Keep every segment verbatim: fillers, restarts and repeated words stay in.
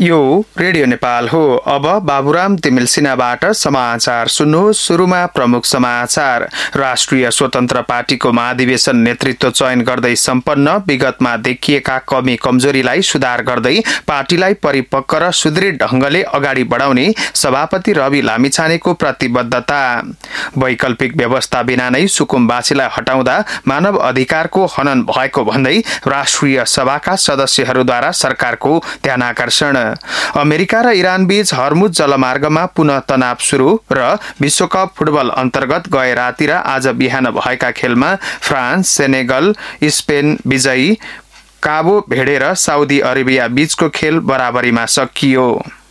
यो रेडियो नेपाल हो। अब बाबुराम तिमिल सिन्हाबाट समाचार सुन्नुहोस्। सुरुमा प्रमुख समाचार। राष्ट्रिय स्वतन्त्र पार्टीको महाधिवेशन नेतृत्व चयन गर्दै सम्पन्न। विगतमा देखिएका कमी कमजोरीलाई सुधार गर्दै पार्टीलाई परिपक्व र सुदृढ ढंगले अगाडि बढाउने सभापति रवि लामिछानेको प्रतिबद्धता। वैकल्पिक व्यवस्था बिना नै सुकुम्बासीलाई हटाउँदा मानव अधिकारको हनन भएको भन्दै राष्ट्रिय सभाका सदस्यहरूद्वारा सरकारको ध्यानाकर्षण। अमेरिका र इरान बीच हर्मुज जलमार्गमा पुनः तनाव सुरु र विश्वकप फुटबल अन्तर्गत गए राति र आज बिहान भएका खेलमा फ्रान्स, सेनेगल, स्पेन विजयी, काबो भेडे र साउदी अरेबिया बीचको खेल बराबरीमा सकियो।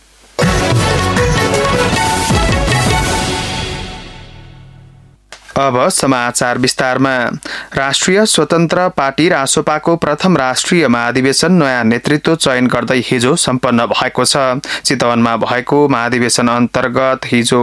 अब समाचार विस्तारमा। राष्ट्रिय स्वतन्त्र पार्टी रासोपाको प्रथम राष्ट्रिय महाधिवेशन नयाँ नेतृत्व चयन गर्दै हिजो सम्पन्न भएको छ। चितवनमा भएको महाधिवेशन अन्तर्गत हिजो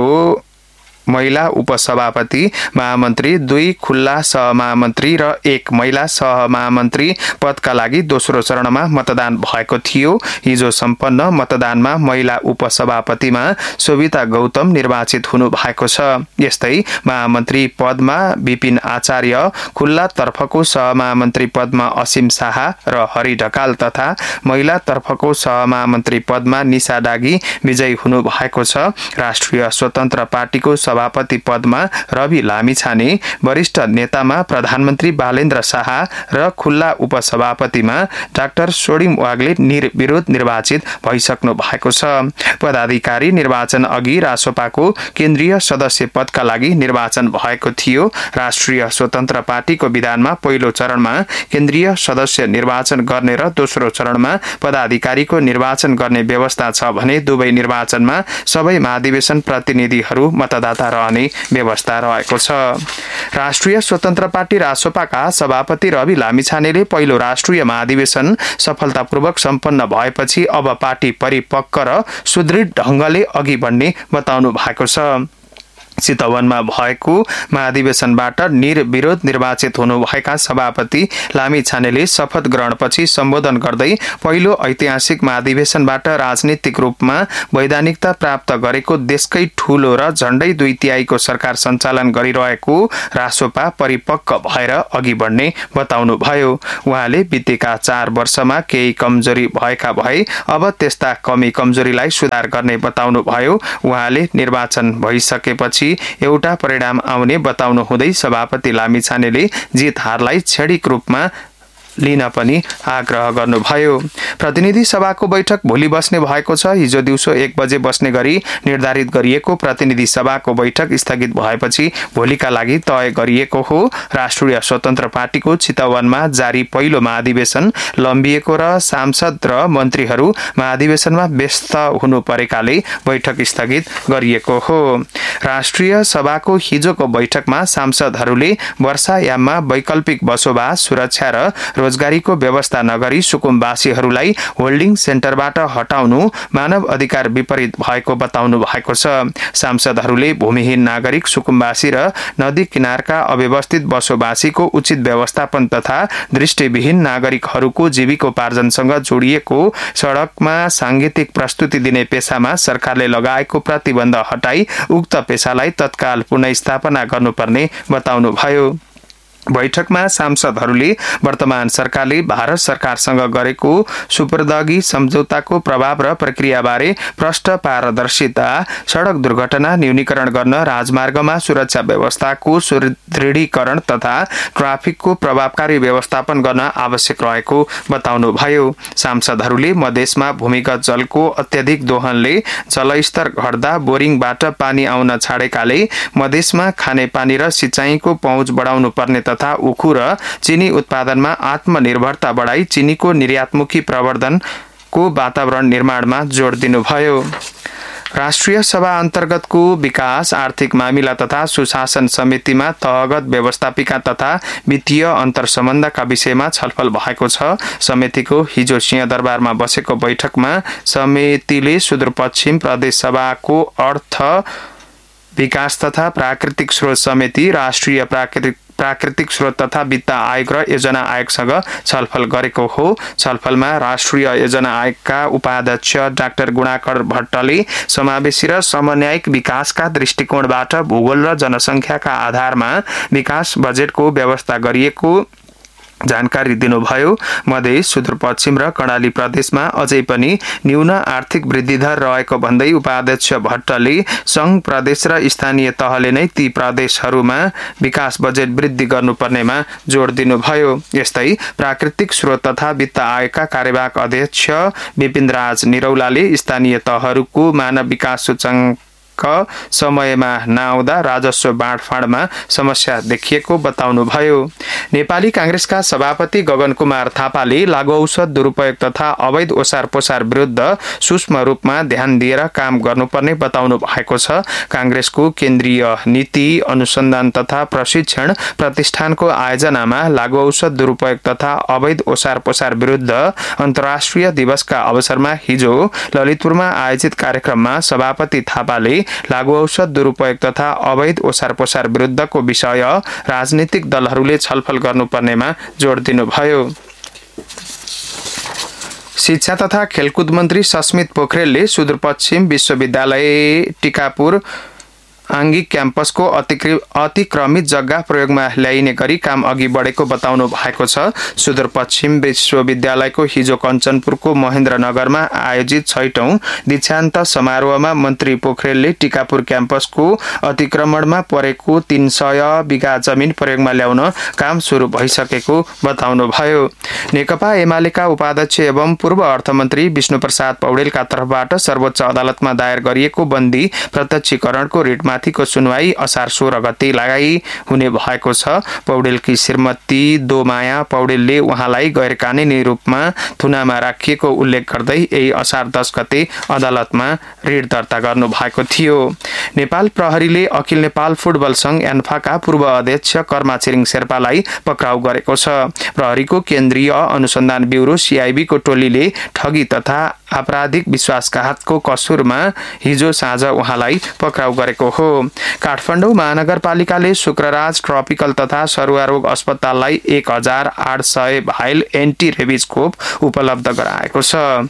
महिला उपसभापति, महामन्त्री, दुई खुल्ला सहमहामन्त्री र एक महिला सहमहामन्त्री पदका लागि दोस्रो चरणमा मतदान भएको थियो। हिजो सम्पन्न मतदानमा महिला उपसभापतिमा शोभिता गौतम निर्वाचित हुनु भएको छ। यस्तै महामन्त्री पदमा विपिन आचार्य, खुल्ला तर्फको सहमहामन्त्री पदमा असीम शाह र हरि ढकाल तथा महिला तर्फको सहमहामन्त्री पदमा निशा डागी विजयी हुनु भएको छ। राष्ट्रिय स्वतन्त्र पार्टीको सभापति पदमा रवि लामिछाने, वरिष्ठ नेतामा प्रधानमन्त्री बालेन्द्र शाह र खुल्ला उपसभापतिमा डाक्टर सोडिम वाग्ले निर्विरोध निर्वाचित भइसक्नु भएको छ। पदाधिकारी निर्वाचन अघि रासोपाको केन्द्रीय सदस्य पदका लागि निर्वाचन भएको थियो। राष्ट्रिय स्वतन्त्र पार्टीको विधानमा पहिलो चरणमा केन्द्रीय सदस्य निर्वाचन गर्ने र दोस्रो चरणमा पदाधिकारीको निर्वाचन गर्ने व्यवस्था छ भने दुवै निर्वाचनमा सबै महाधिवेशन प्रतिनिधिहरू मतदाता रहने व्यवस्था रहेको छ। राष्ट्रिय स्वतन्त्र पार्टी रासोपाका सभापति रवि लामिछानेले पहिलो राष्ट्रिय महाधिवेशन सफलतापूर्वक सम्पन्न भएपछि अब पार्टी परिपक्व र सुदृढ ढंगले अघि बढ्ने बताउनु भएको छ। चितवनमा भएको महाधिवेशनबाट निर्विरोध निर्वाचित हुनुभएका सभापति लामिछानेले शपथ ग्रहणपछि सम्बोधन गर्दै पहिलो ऐतिहासिक महाधिवेशनबाट राजनीतिक रूपमा वैधानिकता प्राप्त गरेको देशकै ठूलो र झण्डै दुई तिहाईको सरकार सञ्चालन गरिरहेको रासोपा परिपक्व भएर अघि बढ्ने बताउनुभयो। उहाँले बितेका चार वर्षमा केही कमजोरी भएका भए अब त्यस्ता कमी कमजोरीलाई सुधार गर्ने बताउनुभयो। उहाँले निर्वाचन भइसकेपछि एउटा परिणाम आउने बताउनु हुँदै सभापति लामिछानेले जित हारलाई क्षणिक रूपमा लिन पनि आग्रह गर्नुभयो। प्रतिनिधि सभाको बैठक भोलि बस्ने भएको छ। हिजो दिउँसो एक बजे बस्ने गरी निर्धारित गरिएको प्रतिनिधि सभाको बैठक स्थगित भएपछि भोलिका लागि तय गरिएको हो। राष्ट्रिय स्वतन्त्र पार्टीको चितवनमा जारी पहिलो महाधिवेशन लम्बिएको र सांसद र मन्त्रीहरू महाधिवेशनमा व्यस्त हुनु परेकाले बैठक स्थगित गरिएको हो। राष्ट्रिय सभाको हिजोको बैठकमा सांसदहरूले वर्षायाममा वैकल्पिक बसोबास, सुरक्षा र रोजगारीको व्यवस्था नगरी सुकुम्बासीहरूलाई होल्डिङ सेन्टरबाट हटाउनु मानव अधिकार विपरीत भएको बताउनु भएको छ। सांसदहरूले भूमिहीन नागरिक, सुकुम्बासी र नदी किनारका अव्यवस्थित बसोबासीको उचित व्यवस्थापन तथा दृष्टिविहीन नागरिकहरूको जीविकोपार्जनसँग जोडिएको सडकमा सांगीतिक प्रस्तुति दिने पेशामा सरकारले लगाएको प्रतिबन्ध हटाई उक्त पेशालाई तत्काल पुनःस्थापना गर्नुपर्ने बताउनुभयो। बैठकमा सांसदहरूले वर्तमान सरकारले भारत सरकारसँग गरेको सुपुर्दगी सम्झौताको प्रभाव र प्रक्रियाबारे प्रष्ट पारदर्शिता, सडक दुर्घटना न्यूनीकरण गर्न राजमार्गमा सुरक्षा व्यवस्थाको सुदृढीकरण तथा ट्राफिकको प्रभावकारी व्यवस्थापन गर्न आवश्यक रहेको बताउनुभयो। सांसदहरूले मधेसमा भूमिगत जलको अत्यधिक दोहनले जलस्तर घट्दा बोरिङबाट पानी आउन छाडेकाले मधेसमा खानेपानी र सिँचाइको पहुँच बढाउनु पर्ने तथा उखु र चिनी उत्पादनमा आत्मनिर्भरता बढाई चिनीको निर्यातमुखी प्रवर्धनको वातावरण निर्माणमा जोड दिनुभयो। राष्ट्रिय सभा अन्तर्गतको विकास, आर्थिक मामिला तथा सुशासन समितिमा तहगत व्यवस्थापिका तथा वित्तीय अन्तरसम्बन्धका विषयमा छलफल भएको छ। समितिको हिजो सिंहदरबारमा बसेको बैठकमा समितिले सुदूरपश्चिम प्रदेश सभाको अर्थ विकास तथा प्राकृतिक स्रोत समिति, राष्ट्रिय प्राकृतिक प्राकृतिक स्रोत तथा वित्त आयोग र योजना आयोगसँग छलफल गरेको हो। छलफलमा राष्ट्रिय योजना आयोगका उपाध्यक्ष डाक्टर गुणाकर भट्टले समावेशी र समन्वयिक विकासका दृष्टिकोणबाट भूगोल र जनसङ्ख्याका आधारमा विकास बजेटको व्यवस्था गरिएको जानकारी दिनुभयो। मधेस, सुदूरपश्चिम र कर्णाली प्रदेशमा अझै पनि न्यून आर्थिक वृद्धिदर रहेको भन्दै उपाध्यक्ष भट्टले संघ प्रदेश र स्थानीय तहले नै ती प्रदेशहरूमा विकास बजेट वृद्धि गर्नुपर्नेमा जोड दिनुभयो। यस्तै प्राकृतिक स्रोत तथा वित्त आयोगका कार्यवाहक अध्यक्ष विपिनराज निरौलाले स्थानीय तहहरूको मानव विकास सूचकाङ्क समयमा नआउँदा राजस्व बाँडफाँडमा समस्या देखिएको बताउनुभयो। नेपाली कांग्रेसका सभापति गगन कुमार थापाले लागू औषध दुरुपयोग तथा अवैध ओसार पोसार विरुद्ध सूक्ष्म रूपमा ध्यान दिएर काम गर्नुपर्ने बताउनु भएको छ। कांग्रेसको केन्द्रीय नीति अनुसन्धान तथा प्रशिक्षण प्रतिष्ठानको आयोजनामा लागू औषध दुरुपयोग तथा अवैध ओसार पोसार विरुद्ध अन्तर्राष्ट्रिय दिवसका अवसरमा हिजो ललितपुरमा आयोजित कार्यक्रममा सभापति थापाले लागू औषध दुरुपयोग तथा अवैध ओसार पोसार विरुद्धको विषय राजनीतिक दलहरूले छलफल गर्नुपर्नेमा जोड दिनुभयो। शिक्षा तथा खेलकुद मन्त्री सस्मित पोखरेलले सुदूरपश्चिम विश्वविद्यालय टिकापुर आंगिक क्याम्पसको अतिक्रमित जग्गा प्रयोगमा ल्याइने गरी काम अघि बढेको बताउनु भएको छ। सुदूरपश्चिम विश्वविद्यालयको हिजो कञ्चनपुरको महेन्द्रनगरमा आयोजित छैटौं दीक्षान्त समारोहमा मन्त्री पोखरेलले टिकापुर क्याम्पसको अतिक्रमणमा परेको तीन सय बिघा जमिन प्रयोगमा ल्याउन काम सुरु भइसकेको बताउनुभयो। नेकपा एमालेका उपाध्यक्ष एवं पूर्व अर्थमन्त्री विष्णु प्रसाद पौडेलका तर्फबाट सर्वोच्च अदालतमा दायर गरिएको बन्दी प्रत्यक्षीकरणको रिटमा माथिको सुनवाई असार सोह्र गते लगाई हुने भएको छ। पौडेलकी श्रीमती दोमाया पौडेलले उहाँलाई गैर कानूनी रूपमा थुनामा राखिएको उल्लेख गर्दै यही असार दस गते अदालतमा रिट दर्ता गर्नु भएको थियो। नेपाल प्रहरीले अखिल नेपाल फुटबल संघ एन्फाका पूर्व अध्यक्ष कर्मा छिरिङ शेर्पालाई पक्राउ गरेको छ। प्रहरीको केन्द्रीय अनुसन्धान ब्युरो सीआईबी को टोलीले ठगी तथा आपराधिक विश्वासघातको कसुरमा हिजो साँझ उहाँलाई पक्राउ गरेको हो। काठमाडौँ महानगरपालिकाले शुक्रराज ट्रपिकल तथा सरुवा रोग अस्पताललाई एक हजार आठ सय भाइल एन्टी रेबिज खोप उपलब्ध गराएको छ।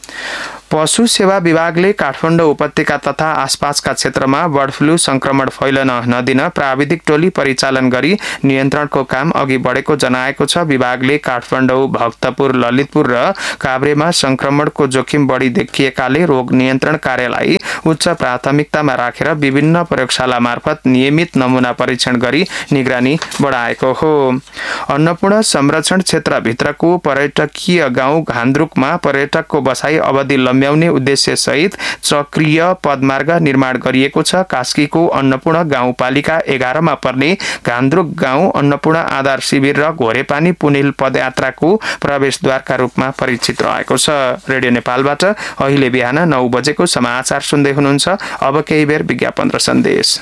पशु सेवा विभागले काठमाडौँ उपत्यका तथा आसपासका क्षेत्रमा बर्ड फ्लू संक्रमण फैलन नदिन प्राविधिक टोली परिचालन गरी नियन्त्रणको काम अघि बढेको जनाएको छ। विभागले काठमाडौँ, भक्तपुर, ललितपुर र काभ्रेमा संक्रमणको जोखिम बढी देखिएकाले रोग नियन्त्रण कार्यलाई उच्च प्राथमिकतामा राखेर विभिन्न प्रयोगशाला मार्फत नियमित नमूना परीक्षण गरी निगरानी बढाएको हो। अन्नपूर्ण संरक्षण क्षेत्रभित्रको पर्यटकीय गाउँ घान्द्रुकमा पर्यटकको बसाई अवधि लम्ब्याउने उद्देश्य सहित चक्रीय पदमार्ग निर्माण गरिएको छ। कास्कीको अन्नपूर्ण गाउँपालिका एघारमा पर्ने घान्द्रुक गाउँ अन्नपूर्ण आधार शिविर र घोरेपानी पुनिल पदयात्राको प्रवेशद्वारका रूपमा परिचित रहेको छ। रेडियो नेपालबाट अहिले बिहान नौ बजेको समाचार सुन्दै हुनुहुन्छ। अब केही बेर विज्ञापन र सन्देश।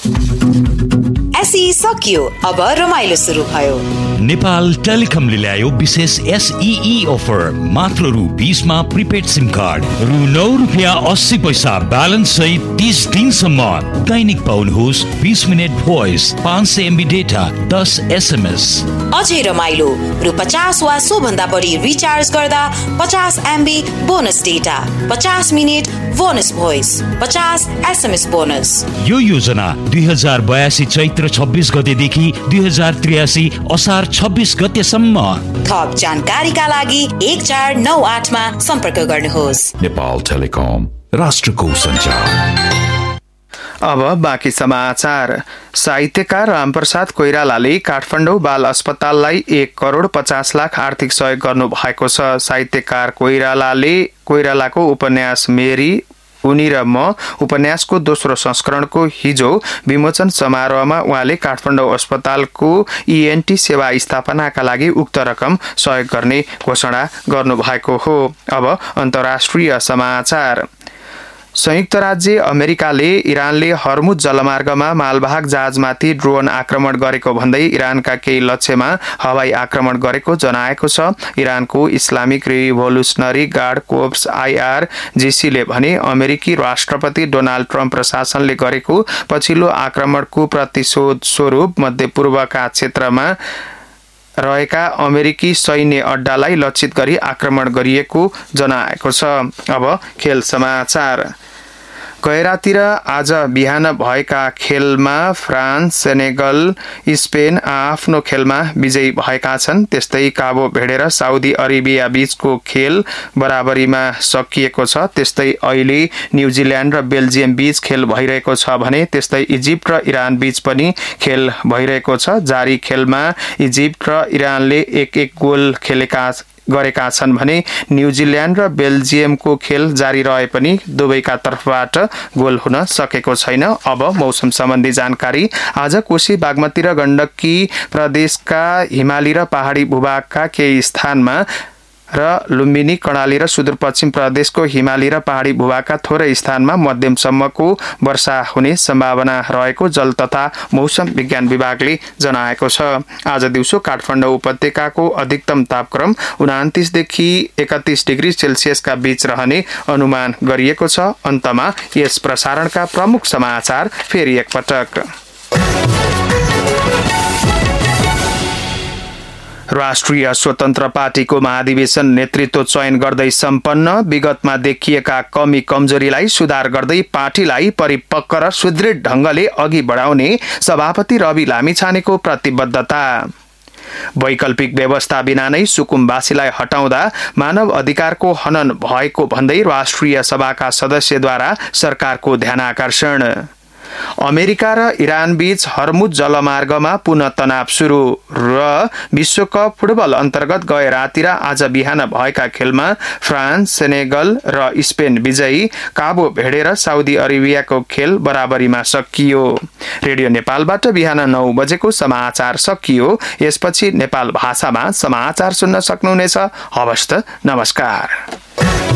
एसई सकियो, अब रमाइलो सुरु भयो। नेपाल टेलिकमले ल्यायो विशेष एसईई अफर। मात्र रु बीस मा प्रिपेड सिम कार्ड, रु नौ रुपियाँ अस्सी पैसा ब्यालेन्स सहित तीस दिनसम्म दैनिक पाउनुहोस् बीस मिनट भोइस, पाँच सय एमबी डेटा, दस एसएमएस। अझै रमाइलो, रु पचास वा सो भन्दा बढी रिचार्ज गर्दा पचास एमबी बोनस डेटा, पचास मिनट बोनस भोइस, पचास एसएमएस बोनस। यो योजना दुई हजार बयासी चैत्र छब्बीस गतेदेखि दुई हजार त्रियासी असार छब्बीस गतेसम्म। थप जानकारीका लागि एक चार नौ आठ मा सम्पर्क गर्नुहोस्। नेपाल टेलिकम, राष्ट्रको सञ्चार। अब बाँकी समाचार। साहित्यकार रामप्रसाद कोइरालाले काठमाडौँ बाल अस्पताललाई एक करोड पचास लाख आर्थिक सहयोग गर्नु भएको छ। साहित्यकार कोइरालाले कोइरालाको उपन्यास मेरी, उनी र म उपन्यासको दोस्रो संस्करणको हिजो विमोचन समारोहमा उहाँले काठमाडौँ अस्पतालको इएनटी सेवा स्थापनाका लागि उक्त रकम सहयोग गर्ने घोषणा गर्नुभएको हो। अब अन्तर्राष्ट्रिय समाचार। संयुक्त राज्य अमेरिकाले इरानले हर्मुज जलमार्गमा मालवाहक जहाजमाथि ड्रोन आक्रमण गरेको भन्दै इरानका केही लक्ष्यमा हवाई आक्रमण गरेको जनाएको छ। इरानको इस्लामिक रिभोल्युसनरी गार्ड कोर्प्स आईआरजीसीले भने अमेरिकी राष्ट्रपति डोनाल्ड ट्रम्प प्रशासनले गरेको पछिल्लो आक्रमणको प्रतिशोध स्वरूप मध्यपूर्वका क्षेत्रमा रहेका अमेरिकी सैन्य अड्डालाई लक्षित गरी आक्रमण गरिएको जनाएको छ। अब खेल समाचार। गैरातिर आज बिहान भएका खेलमा फ्रान्स, सेनेगल, स्पेन आफ्नो खेलमा विजयी भएका छन्। त्यस्तै काबो भेडे र साउदी अरेबिया बीचको खेल बराबरीमा सकिएको छ। त्यस्तै अहिले न्युजिल्यान्ड र बेल्जियम बीच खेल भइरहेको छ भने त्यस्तै इजिप्ट र इरान बीच पनि खेल भइरहेको छ। जारी खेलमा इजिप्ट र इरानले एक एक गोल खेलेका गरेका छन् भने न्युजिल्यान्ड र बेल्जियमको खेल जारी रहे पनि दुवैका तर्फबाट गोल हुन सकेको छैन। अब मौसम सम्बन्धी जानकारी। आज कोशी, बागमती र गण्डकी प्रदेशका हिमाली र पहाडी भूभागका केही स्थानमा र लुम्बिनी, कर्णाली र सुदूरपश्चिम प्रदेशको हिमाली र पहाडी भूभागका थोरै स्थानमा मध्यमसम्मको वर्षा हुने सम्भावना रहेको जल तथा मौसम विज्ञान विभागले जनाएको छ। आज दिउँसो काठमाडौँ उपत्यकाको अधिकतम तापक्रम उनान्तीस देखि एकतीस डिग्री सेल्सियसका बीच रहने अनुमान गरिएको छ। अन्तमा यस प्रसारणका प्रमुख समाचार फेरि एकपटक। राष्ट्रिय स्वतन्त्र पार्टीको महाधिवेशन नेतृत्व चयन गर्दै सम्पन्न। विगतमा देखिएका कमी कमजोरीलाई सुधार गर्दै पार्टीलाई परिपक्व र सुदृढ ढंगले अघि बढाउने सभापति रवि लामिछानेको प्रतिबद्धता। वैकल्पिक व्यवस्था बिना नै सुकुम्बासीलाई हटाउँदा मानव अधिकारको हनन भएको भन्दै राष्ट्रिय सभाका सदस्यद्वारा सरकारको ध्यानाकर्षण। अमेरिका र इरान बीच हर्मुज जलमार्गमा पुनः तनाव सुरु र विश्वकप फुटबल अन्तर्गत गए राति र आज बिहान भएका खेलमा फ्रान्स, सेनेगल र स्पेन विजयी। काबो भेडे र साउदी अरेबियाको खेल बराबरीमा सकियो। रेडियो नेपालबाट बिहान नौ बजेको समाचार सकियो। यसपछि नेपाल भाषामा समाचार सुन्न सक्नुहुनेछ। हवस् त, नमस्कार।